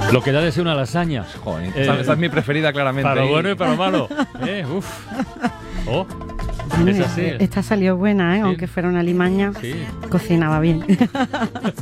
Lo que da de ser una lasaña. Joder, esa es mi preferida, claramente. Para lo bueno y para lo malo. Uf. Oh. Es así. Esta salió buena, Sí. aunque fuera una limaña, Sí. cocinaba bien.